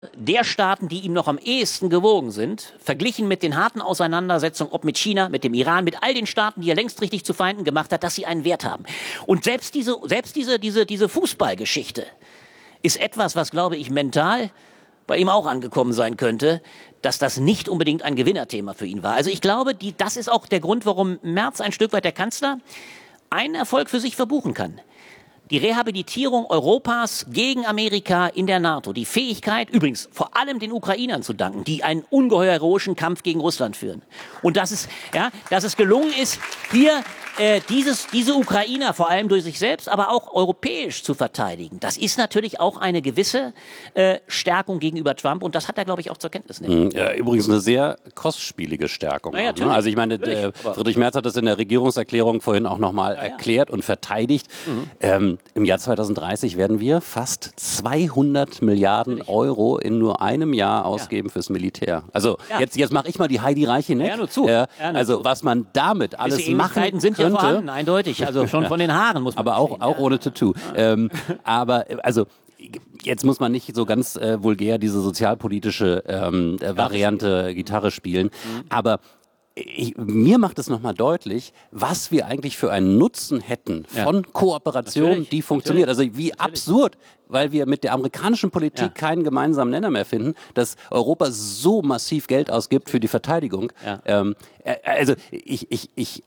der Staaten, die ihm noch am ehesten gewogen sind, verglichen mit den harten Auseinandersetzungen, ob mit China, mit dem Iran, mit all den Staaten, die er längst richtig zu Feinden gemacht hat, dass sie einen Wert haben. Und selbst diese Fußballgeschichte ist etwas, was, glaube ich, mental bei ihm auch angekommen sein könnte, dass das nicht unbedingt ein Gewinnerthema für ihn war. Also ich glaube, das ist auch der Grund, warum Merz ein Stück weit, der Kanzler, einen Erfolg für sich verbuchen kann. Die Rehabilitierung Europas gegen Amerika in der NATO, die Fähigkeit, übrigens vor allem den Ukrainern zu danken, die einen ungeheuer heroischen Kampf gegen Russland führen. Und dass es gelungen ist, hier diese Ukrainer vor allem durch sich selbst, aber auch europäisch zu verteidigen. Das ist natürlich auch eine gewisse Stärkung gegenüber Trump und das hat er, glaube ich, auch zur Kenntnis genommen. Ja, übrigens eine sehr kostspielige Stärkung. Ja, auch, ne? Also ich meine, Friedrich Merz hat das in der Regierungserklärung vorhin auch nochmal erklärt und verteidigt. Im Jahr 2030 werden wir fast 200 Milliarden Euro in nur einem Jahr ausgeben fürs Militär. Also jetzt mache ich mal die Heidi Reiche nicht. Ja, nur zu. Also was man damit alles machen sind könnte. Ja vorhanden, eindeutig. Also schon von den Haaren muss man. Aber auch ohne Tattoo. Aber also jetzt muss man nicht so ganz vulgär diese sozialpolitische Variante Gitarre spielen. Aber mir macht es nochmal deutlich, was wir eigentlich für einen Nutzen hätten von Kooperation, die funktioniert. Also wie absurd, weil wir mit der amerikanischen Politik keinen gemeinsamen Nenner mehr finden, dass Europa so massiv Geld ausgibt für die Verteidigung. Also ich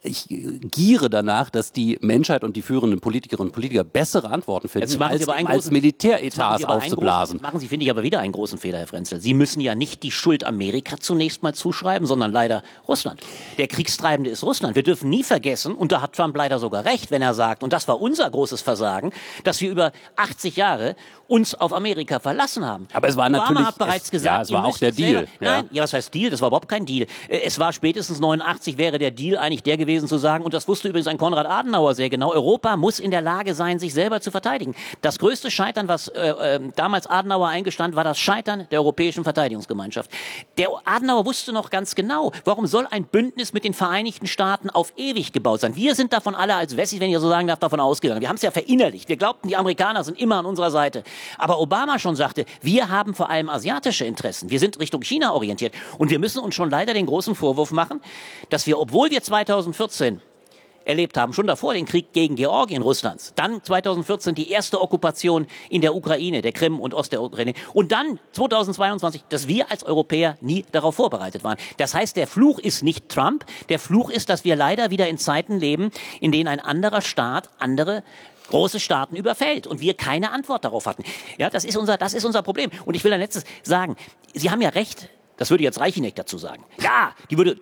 giere danach, dass die Menschheit und die führenden Politikerinnen und Politiker bessere Antworten finden, als Militäretats aufzublasen. Machen Sie, finde ich, aber wieder einen großen Fehler, Herr Frenzel. Sie müssen ja nicht die Schuld Amerika zunächst mal zuschreiben, sondern leider Russland. Der Kriegstreibende ist Russland. Wir dürfen nie vergessen, und da hat Trump leider sogar recht, wenn er sagt, und das war unser großes Versagen, dass wir über 80 Jahre uns auf Amerika verlassen haben. Aber es war Obama natürlich, hat bereits gesagt, es war auch der Deal. Nein, was heißt Deal? Das war überhaupt kein Deal. Es war spätestens 89 wäre der Deal eigentlich der gewesen zu sagen, und das wusste übrigens ein Konrad Adenauer sehr genau, Europa muss in der Lage sein, sich selber zu verteidigen. Das größte Scheitern, was damals Adenauer eingestand, war das Scheitern der Europäischen Verteidigungsgemeinschaft. Der Adenauer wusste noch ganz genau, warum soll ein Bündnis mit den Vereinigten Staaten auf ewig gebaut sein. Wir sind davon alle als Wessis, wenn ich so sagen darf, davon ausgegangen. Wir haben es ja verinnerlicht. Wir glaubten, die Amerikaner sind immer an unserer Seite. Aber Obama schon sagte, wir haben vor allem asiatische Interessen. Wir sind Richtung China orientiert. Und wir müssen uns schon leider den großen Vorwurf machen, dass wir, obwohl wir 2014 erlebt haben, schon davor den Krieg gegen Georgien Russlands, dann 2014 die erste Okkupation in der Ukraine, der Krim und Ost der Ukraine und dann 2022, dass wir als Europäer nie darauf vorbereitet waren. Das heißt, der Fluch ist nicht Trump, der Fluch ist, dass wir leider wieder in Zeiten leben, in denen ein anderer Staat andere große Staaten überfällt und wir keine Antwort darauf hatten. Ja, das ist unser Problem. Und ich will ein letztes sagen, Sie haben ja recht, das würde jetzt Reicheneck dazu sagen. Ja,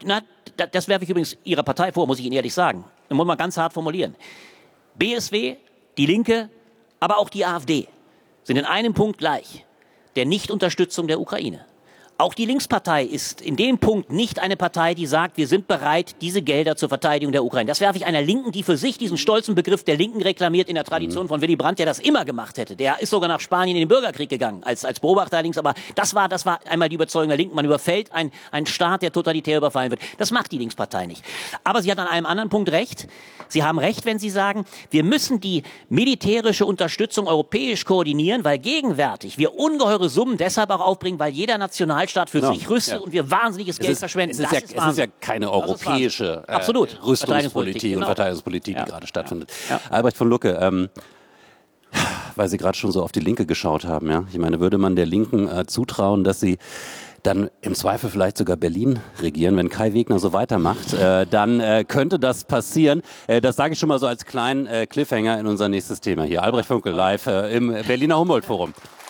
das werfe ich übrigens Ihrer Partei vor, muss ich Ihnen ehrlich sagen. Das muss man ganz hart formulieren. BSW, die Linke, aber auch die AfD sind in einem Punkt gleich. Der Nichtunterstützung der Ukraine. Auch die Linkspartei ist in dem Punkt nicht eine Partei, die sagt, wir sind bereit, diese Gelder zur Verteidigung der Ukraine. Das werfe ich einer Linken, die für sich diesen stolzen Begriff der Linken reklamiert in der Tradition von Willy Brandt, der das immer gemacht hätte. Der ist sogar nach Spanien in den Bürgerkrieg gegangen, als Beobachter allerdings. Aber das war einmal die Überzeugung der Linken. Man überfällt einen Staat, der totalitär überfallen wird. Das macht die Linkspartei nicht. Aber sie hat an einem anderen Punkt recht. Sie haben recht, wenn Sie sagen, wir müssen die militärische Unterstützung europäisch koordinieren, weil gegenwärtig wir ungeheure Summen deshalb auch aufbringen, weil jeder Nationalstaat für sich rüstet und wir wahnsinniges Geld verschwenden. Es ist ja keine europäische Rüstungspolitik und Verteidigungspolitik, die gerade stattfindet. Albrecht von Lucke, weil Sie gerade schon so auf die Linke geschaut haben, ja? Ich meine, würde man der Linken zutrauen, dass sie dann im Zweifel vielleicht sogar Berlin regieren, wenn Kai Wegner so weitermacht, dann könnte das passieren. Das sage ich schon mal so als kleinen Cliffhanger in unser nächstes Thema hier. Albrecht Funke live im Berliner Humboldt-Forum.